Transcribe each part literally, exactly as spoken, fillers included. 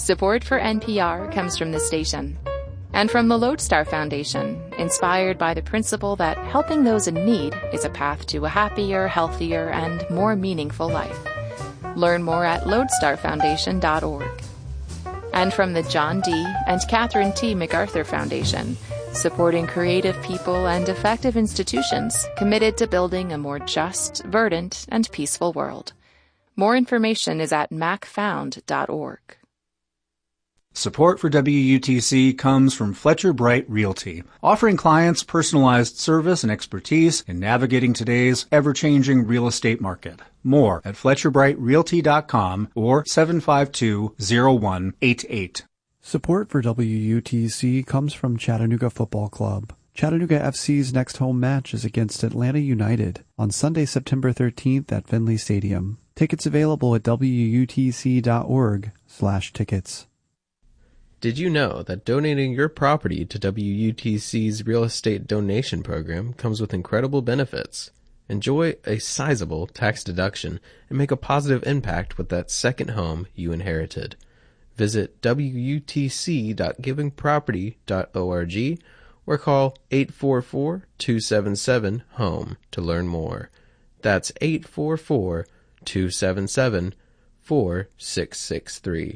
Support for N P R comes from the station and from the Lodestar Foundation, inspired by the principle that helping those in need is a path to a happier, healthier, and more meaningful life. Learn more at lodestar foundation dot org. And from the John D. and Catherine T. MacArthur Foundation, supporting creative people and effective institutions committed to building a more just, verdant, and peaceful world. More information is at mac found dot org. Support for W U T C comes from Fletcher Bright Realty, offering clients personalized service and expertise in navigating today's ever-changing real estate market. More at fletcher bright realty dot com or seven five two, zero one eight eight. Support for W U T C comes from Chattanooga Football Club. Chattanooga F C's next home match is against Atlanta United on Sunday, September thirteenth at Finley Stadium. Tickets available at W U T C dot org slash tickets. Did you know that donating your property to W U T C's real estate donation program comes with incredible benefits? Enjoy a sizable tax deduction and make a positive impact with that second home you inherited. Visit W U T C dot giving property dot org or call eight four four, two seven seven, HOME to learn more. That's eight four four, two seven seven, four six six three.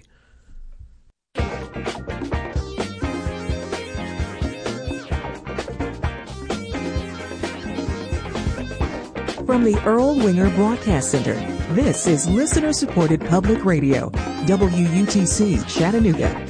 From the Earl Winger Broadcast Center, this is listener-supported public radio, W U T C Chattanooga.